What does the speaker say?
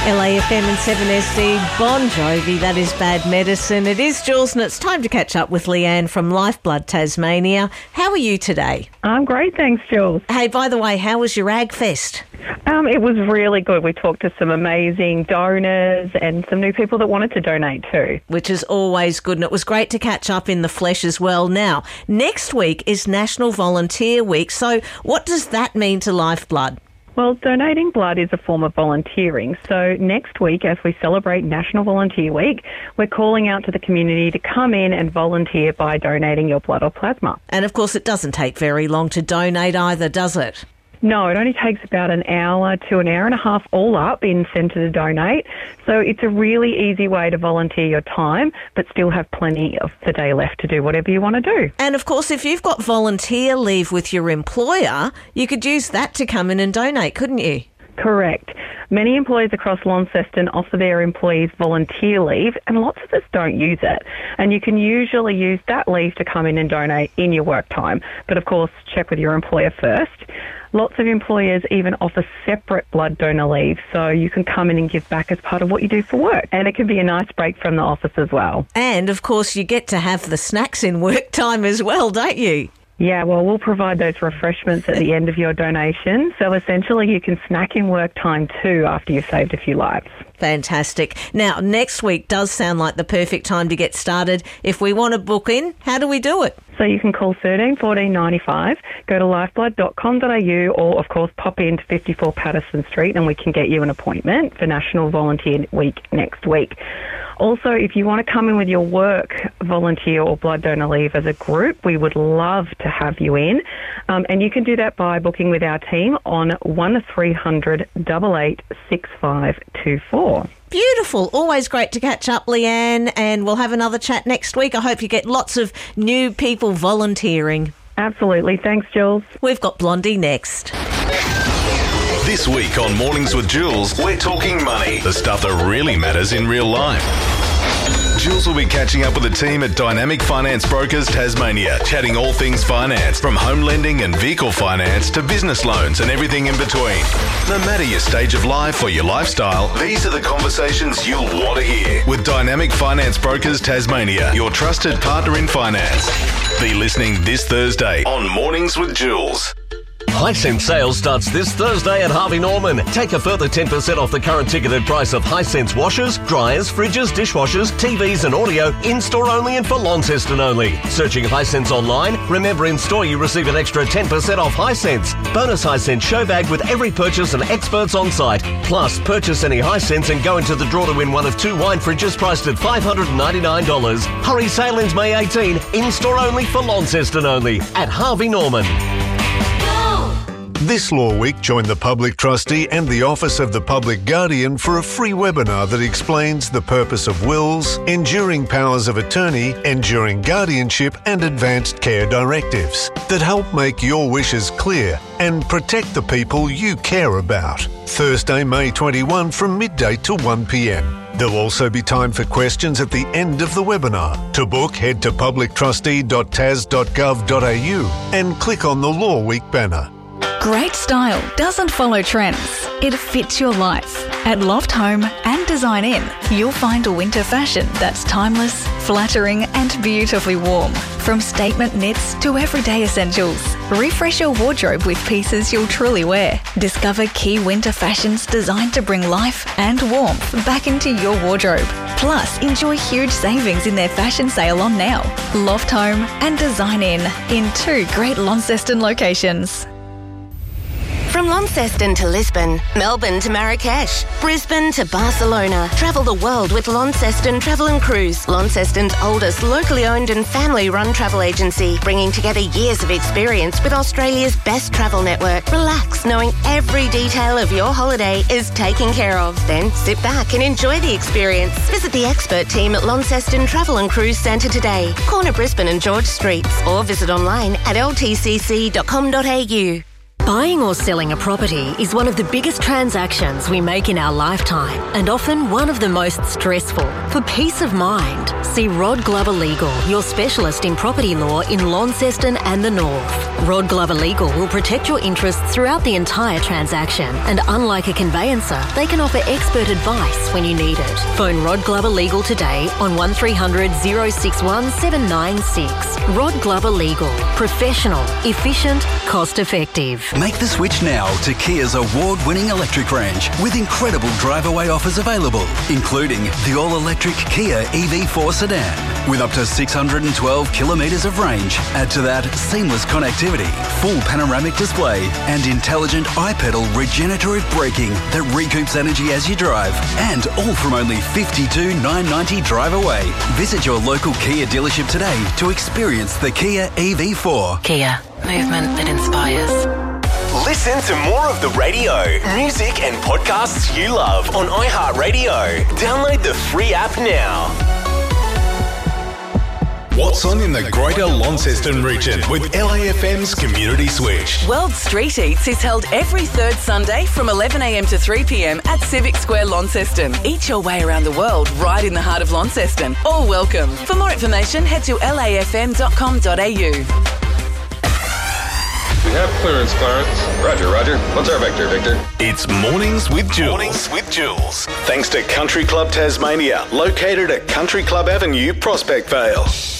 LAFM and 7SD, Bon Jovi, that is Bad Medicine. It is Jules and it's time to catch up with Leanne from Lifeblood Tasmania. How are you today? I'm great, thanks, Jules. Hey, by the way, how was your Ag Fest? It was really good. We talked to some amazing donors and some new people that wanted to donate too. Which is always good, and it was great to catch up in the flesh as well. Now, next week is National Volunteer Week, so what does that mean to Lifeblood? Well, donating blood is a form of volunteering. So next week, as we celebrate National Volunteer Week, we're calling out to the community to come in and volunteer by donating your blood or plasma. And of course, it doesn't take very long to donate either, does it? No, it only takes about an hour to an hour and a half all up in Centre to Donate. So it's a really easy way to volunteer your time, but still have plenty of the day left to do whatever you want to do. And of course, if you've got volunteer leave with your employer, you could use that to come in and donate, couldn't you? Correct. Many employers across Launceston offer their employees volunteer leave, and lots of us don't use it. And you can usually use that leave to come in and donate in your work time. But of course, check with your employer first. Lots of employers even offer separate blood donor leave, so you can come in and give back as part of what you do for work. And it can be a nice break from the office as well. And of course, you get to have the snacks in work time as well, don't you? Yeah, well, we'll provide those refreshments at the end of your donation. So essentially, you can snack in work time too after you've saved a few lives. Fantastic. Now, next week does sound like the perfect time to get started. If we want to book in, how do we do it? So you can call 13 14 95, go to lifeblood.com.au, or of course pop into 54 Patterson Street and we can get you an appointment for National Volunteer Week next week. Also, if you want to come in with your work volunteer or blood donor leave as a group, we would love to have you in. And you can do that by booking with our team on 1300 88 6524. Beautiful. Always great to catch up, Leanne, and we'll have another chat next week. I hope you get lots of new people volunteering. Absolutely. Thanks, Jules. We've got Blondie next. This week on Mornings with Jules, we're talking money, the stuff that really matters in real life. Jules will be catching up with the team at Dynamic Finance Brokers Tasmania, chatting all things finance, from home lending and vehicle finance to business loans and everything in between. No matter your stage of life or your lifestyle, these are the conversations you'll want to hear. With Dynamic Finance Brokers Tasmania, your trusted partner in finance. Be listening this Thursday on Mornings with Jules. Hisense sales starts this Thursday at Harvey Norman. Take a further 10% off the current ticketed price of Hisense washers, dryers, fridges, dishwashers, TVs and audio, in-store only and for Launceston only. Searching Hisense online, remember in-store you receive an extra 10% off Hisense. Bonus Hisense show bag with every purchase and experts on site. Plus, purchase any Hisense and go into the draw to win one of 2 wine fridges priced at $599. Hurry, sale ends May 18. In-store only for Launceston only at Harvey Norman. This Law Week, join the Public Trustee and the Office of the Public Guardian for a free webinar that explains the purpose of wills, enduring powers of attorney, enduring guardianship and advanced care directives that help make your wishes clear and protect the people you care about. Thursday, May 21 from midday to 1 p.m. There'll also be time for questions at the end of the webinar. To book, head to publictrustee.tas.gov.au and click on the Law Week banner. Great style doesn't follow trends. It fits your life. At Loft Home and Design In, you'll find a winter fashion that's timeless, flattering and beautifully warm. From statement knits to everyday essentials, refresh your wardrobe with pieces you'll truly wear. Discover key winter fashions designed to bring life and warmth back into your wardrobe. Plus, enjoy huge savings in their fashion sale on now. Loft Home and Design In 2 great Launceston locations. From Launceston to Lisbon, Melbourne to Marrakesh, Brisbane to Barcelona. Travel the world with Launceston Travel and Cruise, Launceston's oldest locally owned and family-run travel agency, bringing together years of experience with Australia's best travel network. Relax, knowing every detail of your holiday is taken care of. Then sit back and enjoy the experience. Visit the expert team at Launceston Travel and Cruise Centre today, corner Brisbane and George Streets, or visit online at ltcc.com.au. Buying or selling a property is one of the biggest transactions we make in our lifetime and often one of the most stressful. For peace of mind, see Rod Glover Legal, your specialist in property law in Launceston and the North. Rod Glover Legal will protect your interests throughout the entire transaction, and unlike a conveyancer, they can offer expert advice when you need it. Phone Rod Glover Legal today on 1300 061 796. Rod Glover Legal. Professional, efficient, cost-effective. Make the switch now to Kia's award-winning electric range with incredible drive-away offers available, including the all-electric Kia EV4 sedan with up to 612 kilometres of range. Add to that seamless connectivity, full panoramic display and intelligent iPedal regenerative braking that recoups energy as you drive, and all from only $52,990 drive away. Visit your local Kia dealership today to experience the Kia EV4. Kia. Movement that inspires. Listen to more of the radio, music and podcasts you love on iHeartRadio. Download the free app now. What's on in the Greater Launceston region with LAFM's Community Switch? World Street Eats is held every third Sunday from 11am to 3pm at Civic Square, Launceston. Eat your way around the world right in the heart of Launceston. All welcome. For more information, head to lafm.com.au. We have clearance, Clarence. Roger. What's our vector, Victor? It's Mornings with Jules. Thanks to Country Club Tasmania, located at Country Club Avenue, Prospect Vale.